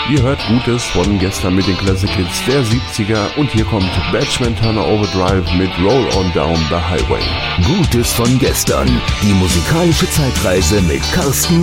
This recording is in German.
Ihr hört Gutes von gestern mit den Classic Hits der 70er und hier kommt Batchman Turner Overdrive mit Roll On Down the Highway. Gutes von gestern, die musikalische Zeitreise mit Carsten